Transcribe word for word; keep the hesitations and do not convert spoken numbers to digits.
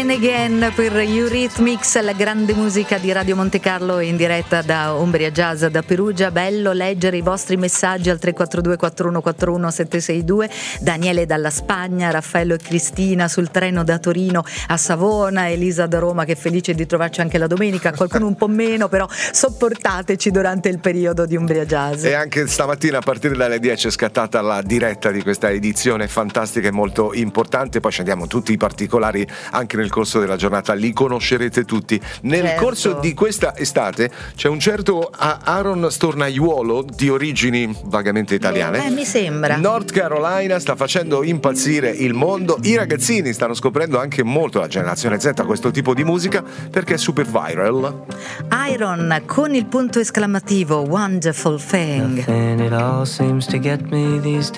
and Again per Eurythmics, la grande musica di Radio Monte Carlo in diretta da Umbria Jazz da Perugia. Bello leggere i vostri messaggi al tre quattro due quattro uno quattro uno sette sei due. Daniele dalla Spagna, Raffaello e Cristina sul treno da Torino a Savona, Elisa da Roma che è felice di trovarci anche la domenica, qualcuno un po' meno, però sopportateci durante il periodo di Umbria Jazz. E anche stamattina a partire dalle dieci è scattata la diretta di questa edizione fantastica e molto importante. Poi scendiamo tutti i particolari anche nel corso della giornata, li conoscerete tutti. Nel certo. corso di questa estate c'è un certo Aaron Stornaiuolo di origini vagamente italiane. Eh, mi sembra. North Carolina sta facendo impazzire il mondo. I ragazzini stanno scoprendo anche molto, la generazione Z, questo tipo di musica perché è super viral. Iron con il punto esclamativo Wonderful Thing.